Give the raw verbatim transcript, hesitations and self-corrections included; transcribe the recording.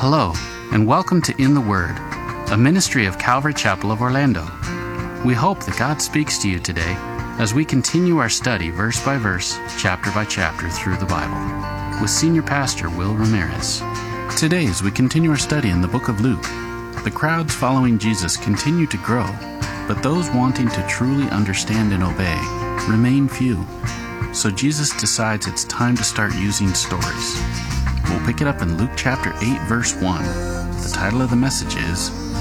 Hello, and welcome to In the Word, a ministry of Calvary Chapel of Orlando. We hope that God speaks to you today as we continue our study verse by verse, chapter by chapter through the Bible, with Senior Pastor Will Ramirez. Today, as we continue our study in the book of Luke, the crowds following Jesus continue to grow, but those wanting to truly understand and obey remain few. So Jesus decides it's time to start using stories. We'll pick it up in Luke chapter eight, verse one. The title of the message is,